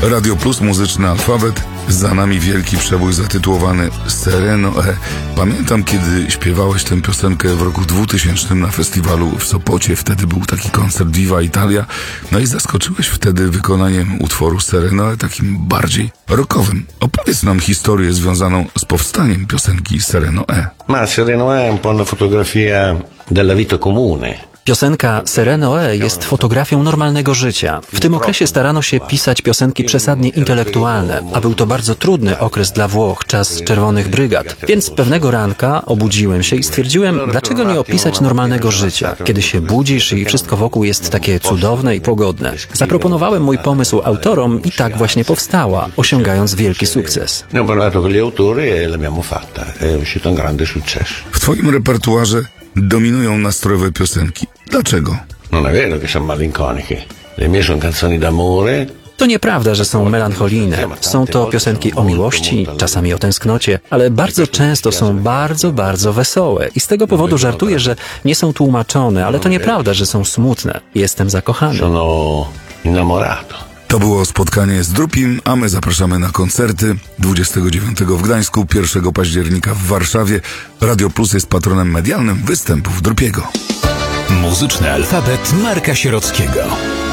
Radio Plus, muzyczny alfabet. Za nami wielki przebój zatytułowany Sereno E. Pamiętam, kiedy śpiewałeś tę piosenkę w roku 2000 na festiwalu w Sopocie. Wtedy był taki koncert Viva Italia. No i zaskoczyłeś wtedy wykonaniem utworu Sereno E, takim bardziej rockowym. Opowiedz nam historię związaną z powstaniem piosenki Sereno E. Ma Sereno E è un po' una fotografia della vita comune. Piosenka Sereno E jest fotografią normalnego życia. W tym okresie starano się pisać piosenki przesadnie intelektualne, a był to bardzo trudny okres dla Włoch, czas czerwonych brygad. Więc pewnego ranka obudziłem się i stwierdziłem, dlaczego nie opisać normalnego życia, kiedy się budzisz i wszystko wokół jest takie cudowne i pogodne. Zaproponowałem mój pomysł autorom i tak właśnie powstała, osiągając wielki sukces. Ne ho parlato con gli autori e l'abbiamo fatta. È uscito un grande successo. W twoim repertuarze dominują nastrojowe piosenki. Dlaczego? Non è vero che sono malinconiche. Le mie sono canzoni d'amore. To nieprawda, że są melancholijne. Są to piosenki o miłości, czasami o tęsknocie, ale bardzo często są bardzo wesołe. I z tego powodu żartuję, że nie są tłumaczone, ale to nieprawda, że są smutne. Jestem zakochany. Sono innamorato. To było spotkanie z Drupim, a my zapraszamy na koncerty 29 w Gdańsku, 1 października w Warszawie. Radio Plus jest patronem medialnym występów Drupiego. Muzyczny alfabet Marka Sierockiego.